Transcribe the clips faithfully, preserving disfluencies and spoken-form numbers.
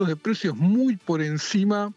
de precios muy por encima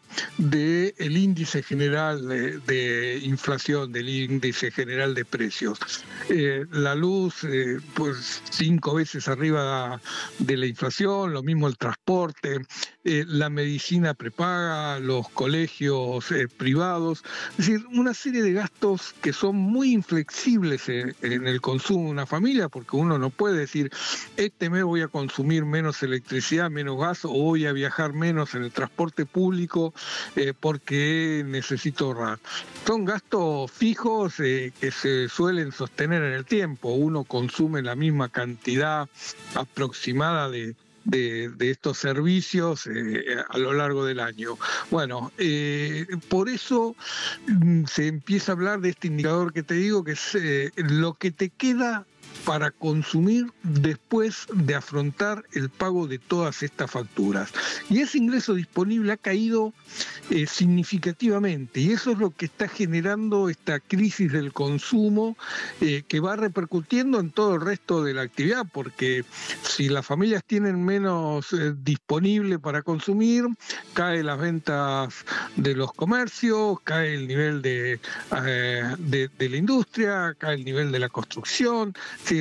del índice general de, de inflación, del índice general de precios. Eh, la luz, eh, pues cinco veces arriba de la inflación, lo mismo el transporte, eh, la medicina prepaga, los colegios eh, privados, es decir, una serie de gastos que son muy inflexibles en, en el consumo de una familia, porque uno no puede decir, este mes voy a consumir menos electricidad, menos gas, o voy a viajar menos en el transporte público eh, porque necesito ahorrar. Son gastos fijos eh, que se suelen sostener en el tiempo. Uno consume la misma cantidad aproximada de, de, de estos servicios eh, a lo largo del año. Bueno, eh, por eso mm, se empieza a hablar de este indicador que te digo, que es eh, lo que te queda para consumir después de afrontar el pago de todas estas facturas. Y ese ingreso disponible ha caído eh, significativamente, y eso es lo que está generando esta crisis del consumo eh, que va repercutiendo en todo el resto de la actividad, porque si las familias tienen menos eh, disponible para consumir, caen las ventas de los comercios, cae el nivel de, eh, de, de la industria, cae el nivel de la construcción,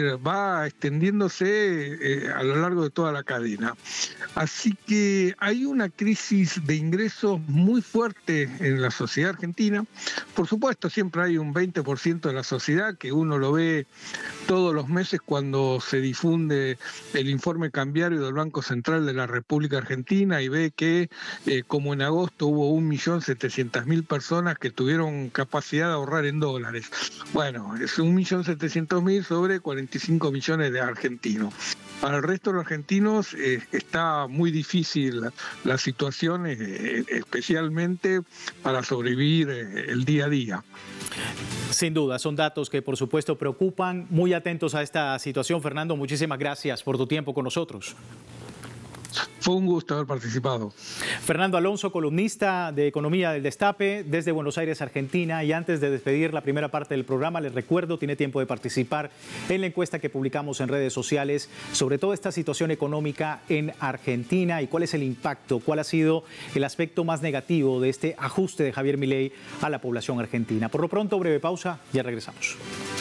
va extendiéndose eh, a lo largo de toda la cadena. Así que hay una crisis de ingresos muy fuerte en la sociedad argentina. Por supuesto, siempre hay un veinte por ciento de la sociedad que uno lo ve todos los meses cuando se difunde el informe cambiario del Banco Central de la República Argentina y ve que, eh, como en agosto hubo un millón setecientas mil personas que tuvieron capacidad de ahorrar en dólares. Bueno, es un millón setecientos mil sobre cuarenta y cinco millones de argentinos. Para el resto de los argentinos eh, está muy difícil la, la situación, eh, especialmente para sobrevivir eh, el día a día. Sin duda, son datos que por supuesto preocupan. Muy atentos a esta situación. Fernando, muchísimas gracias por tu tiempo con nosotros. Fue un gusto haber participado. Fernando Alonso, columnista de Economía del Destape desde Buenos Aires, Argentina. Y antes de despedir la primera parte del programa, les recuerdo, tiene tiempo de participar en la encuesta que publicamos en redes sociales sobre toda esta situación económica en Argentina y cuál es el impacto, cuál ha sido el aspecto más negativo de este ajuste de Javier Milei a la población argentina. Por lo pronto, breve pausa, ya regresamos.